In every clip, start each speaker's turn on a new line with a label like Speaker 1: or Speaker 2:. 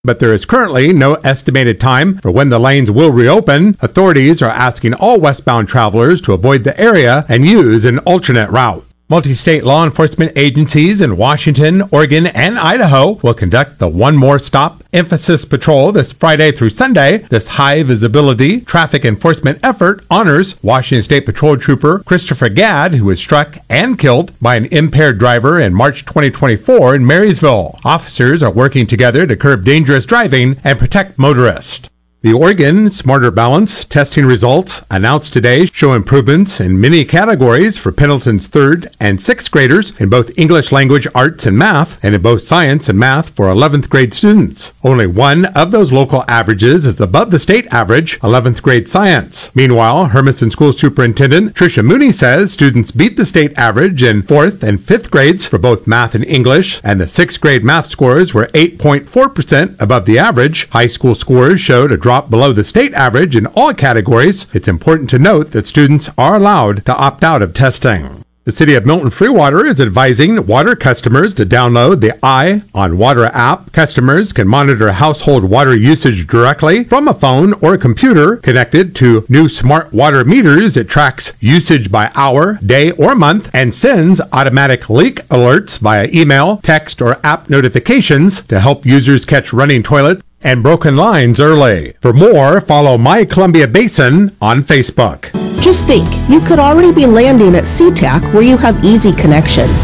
Speaker 1: but there is currently no estimated time for when the lanes will reopen. Authorities are asking all westbound travelers to avoid the area and use an alternate route. Multi-state law enforcement agencies in Washington, Oregon, and Idaho will conduct the One More Stop Emphasis Patrol this Friday through Sunday. This high-visibility traffic enforcement effort honors Washington State Patrol Trooper Christopher Gadd, who was struck and killed by an impaired driver in March 2024 in Marysville. Officers are working together to curb dangerous driving and protect motorists. The Oregon Smarter Balance testing results announced today show improvements in many categories for Pendleton's 3rd and 6th graders in both English language, arts, and math, and in both science and math for 11th grade students. Only one of those local averages is above the state average, 11th grade science. Meanwhile, Hermiston School Superintendent Tricia Mooney says students beat the state average in 4th and 5th grades for both math and English, and the 6th grade math scores were 8.4% above the average. High school scores showed a drop below the state average in all categories. It's important to note that students are allowed to opt out of testing. The City of Milton Freewater is advising water customers to download the Eye on Water app. Customers can monitor household water usage directly from a phone or a computer connected to new smart water meters. It tracks usage by hour, day, or month and sends automatic leak alerts via email, text, or app notifications to help users catch running toilets and broken lines early. For more, follow My Columbia Basin on Facebook.
Speaker 2: Just think, you could already be landing at SeaTac where you have easy connections.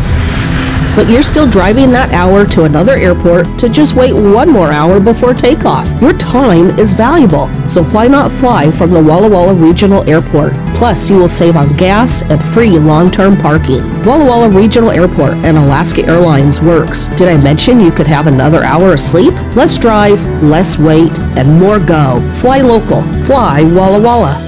Speaker 2: But you're still driving that hour to another airport to just wait one more hour before takeoff. Your time is valuable, so why not fly from the Walla Walla Regional Airport? Plus, you will save on gas and free long-term parking. Walla Walla Regional Airport and Alaska Airlines works. Did I mention you could have another hour of sleep? Less drive, less wait, and more go. Fly local. Fly Walla Walla.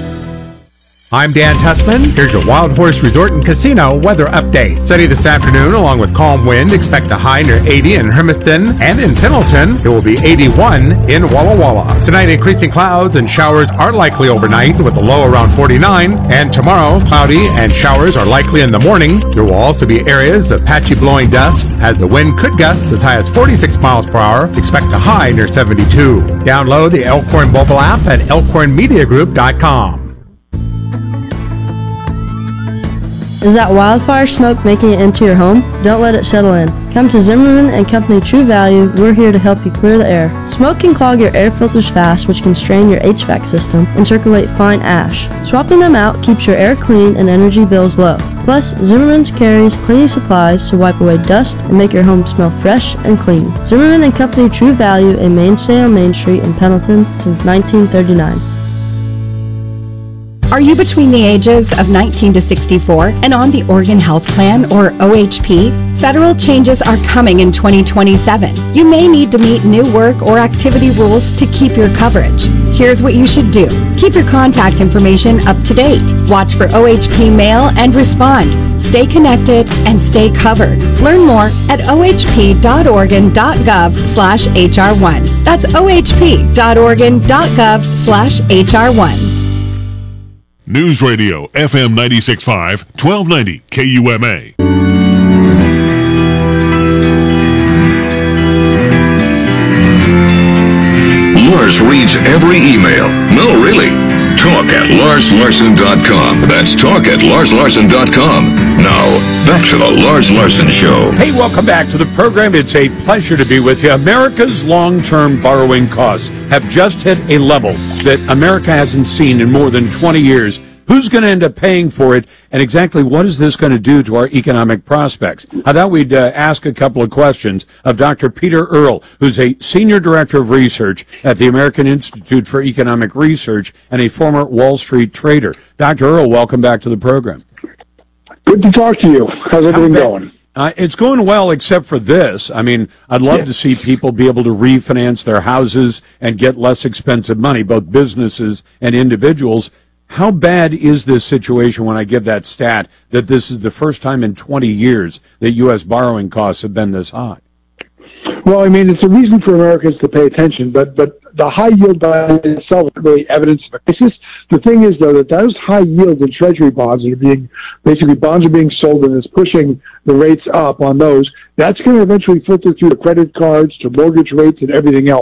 Speaker 1: I'm Dan Tessman. Here's your Wild Horse Resort and Casino weather update. Sunny this afternoon along with calm wind. Expect a high near 80 in Hermiston and in Pendleton. It will be 81 in Walla Walla. Tonight, increasing clouds and showers are likely overnight with a low around 49. And tomorrow, cloudy and showers are likely in the morning. There will also be areas of patchy blowing dust as the wind could gust as high as 46 miles per hour. Expect a high near 72. Download the Elkhorn mobile app at elkhornmediagroup.com.
Speaker 3: Is that wildfire smoke making it into your home? Don't let it settle in. Come to Zimmerman and Company True Value. We're here to help you clear the air. Smoke can clog your air filters fast, which can strain your HVAC system and circulate fine ash. Swapping them out keeps your air clean and energy bills low. Plus, Zimmerman's carries cleaning supplies to wipe away dust and make your home smell fresh and clean. Zimmerman and Company True Value, a mainstay on Main Street in Pendleton since 1939.
Speaker 4: Are you between the ages of 19 to 64 and on the Oregon Health Plan, or OHP? Federal changes are coming in 2027. You may need to meet new work or activity rules to keep your coverage. Here's what you should do. Keep your contact information up to date. Watch for OHP mail and respond. Stay connected and stay covered. Learn more at ohp.oregon.gov/HR1. That's ohp.oregon.gov/HR1.
Speaker 5: News Radio, FM 96.5, 1290 KUMA.
Speaker 6: Lars reads every email. No, really. Talk at LarsLarson.com. That's talk at LarsLarson.com. Now, back to the Lars Larson Show.
Speaker 7: Hey, welcome back to the program. It's a pleasure to be with you. America's long-term borrowing costs have just hit a level that America hasn't seen in more than 20 years. Who's going to end up paying for it, and exactly what is this going to do to our economic prospects? I thought we'd ask a couple of questions of Dr. Peter Earle, who's a Senior Director of Research at the American Institute for Economic Research and a former Wall Street trader. Dr. Earle, welcome back to the program.
Speaker 8: Good to talk to you. How's everything going?
Speaker 7: It's going well, except for this. I mean, I'd love to see people be able to refinance their houses and get less expensive money, both businesses and individuals. How bad is this situation when I give that stat that this is the first time in 20 years that U.S. borrowing costs have been this high?
Speaker 8: Well, I mean, it's a reason for Americans to pay attention, but the high yield by itself is really evidence of a crisis. The thing is, though, that those high yields in Treasury bonds are being, basically bonds are being sold and it's pushing the rates up on those. That's going to eventually filter through to credit cards, to mortgage rates, and everything else.